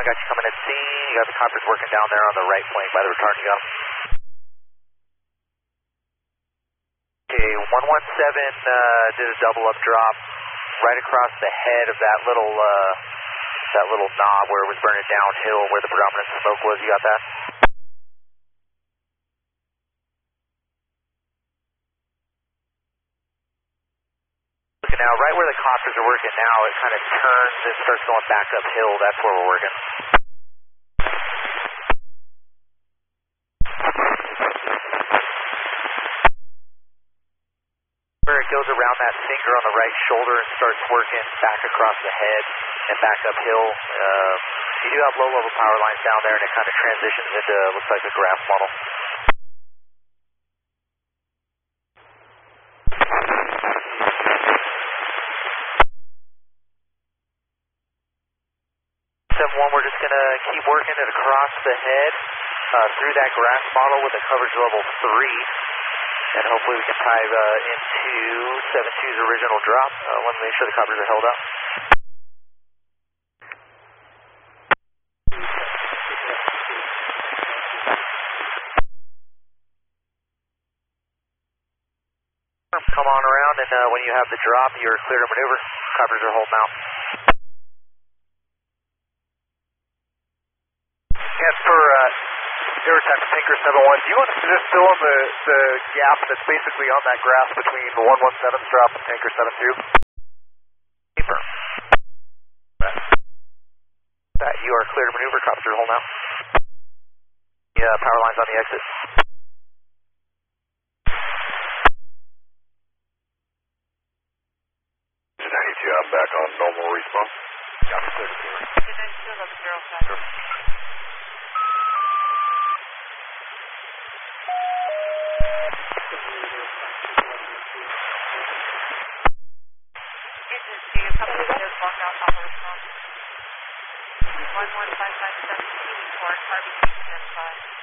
got you coming in C. You got the coppers working down there on the right flank by the retardant gun. Okay, 117 did a double up drop right across the head of that little knob where it was burning downhill where the predominant smoke was. You got that? Looking now, right where the copters are working now, it kind of turns and starts going back uphill. That's where we're working. Where it goes around that finger on the right shoulder and starts working back across the head and back uphill. You do have low-level power lines down there, and it kind of transitions into, looks like a graph model. We're just going to keep working it across the head through that grass model with a coverage level 3, and hopefully we can tie into 72's original drop. Want to make sure the covers are held up. Come on around, and when you have the drop, you're clear to maneuver. Covers are holding out. And for Aerotech Tinker 71, do you want to just fill in the gap that's basically on that grass between the 117's drop and Tinker 72? Paper. That you are clear to maneuver. Cops are holding out. Yeah, power lines on the exit. 92, I'm back on normal response. Yeah, clear to maneuver. 92, that's 05. Agency, a couple of videos walked out off of response. 115517 for Carbon 10 5.